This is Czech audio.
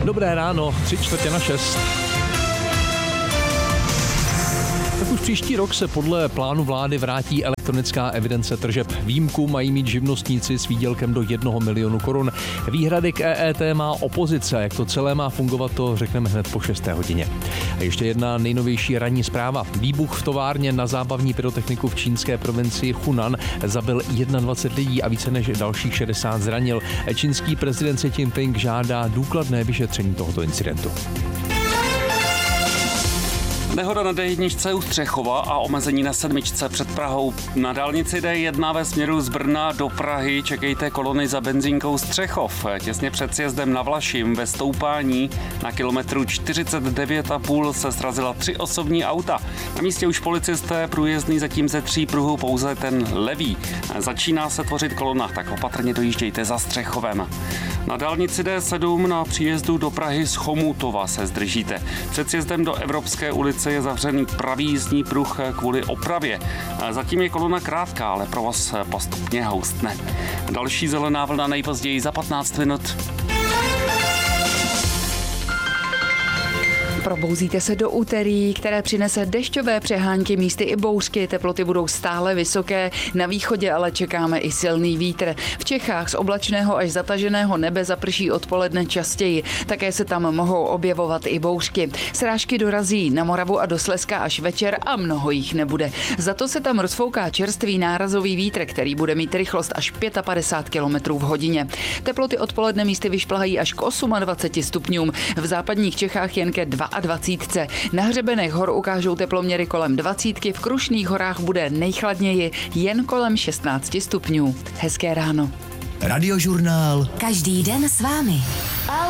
Dobré ráno, 5:45. Tak už příští rok se podle plánu vlády vrátí elektronická evidence tržeb. Výjimku mají mít živnostníci s výdělkem do 1 milionu korun. Výhrady k EET má opozice. Jak to celé má fungovat, to řekneme hned po 6. hodině. A ještě jedna nejnovější ranní zpráva. Výbuch v továrně na zábavní pyrotechniku v čínské provincii Hunan zabil 21 lidí a více než dalších 60 zranil. Čínský prezident Xi Jinping žádá důkladné vyšetření tohoto incidentu. Nehoda na D1 u Střechova a omezení na 7 před Prahou. Na dálnici D1 ve směru z Brna do Prahy čekejte kolony za benzínkou Střechov. Těsně před sjezdem na Vlašim ve stoupání na kilometru 49,5 se srazila 3 osobní auta. Na místě už policisté, průjezdný zatím ze 3 pruhů, pouze ten levý. Začíná se tvořit kolona, tak opatrně dojíždějte za Střechovem. Na dálnici D7 na příjezdu do Prahy z Chomutova se zdržíte. Před sjezdem do Evropské ulice je zavřený pravý jízdní pruh kvůli opravě. Zatím je kolona krátká, ale provoz postupně houstne. Další zelená vlna nejpozději za 15 minut. Probouzíte se do úterý, které přinese dešťové přehánky, místy i bouřky, teploty budou stále vysoké, na východě ale čekáme i silný vítr. V Čechách z oblačného až zataženého nebe zaprší odpoledne častěji, také se tam mohou objevovat i bouřky. Srážky dorazí na Moravu a do Slezska až večer a mnoho jich nebude. Za to se tam rozfouká čerstvý nárazový vítr, který bude mít rychlost až 55 km v hodině. Teploty odpoledne místy vyšplhají až k 28 stupňům, v západních Čechách jen ke 22. Na hřebenech hor ukážou teploměry kolem 20, v Krušných horách bude nejchladněji jen kolem 16 stupňů. Hezké ráno. Radiožurnál. Každý den s vámi.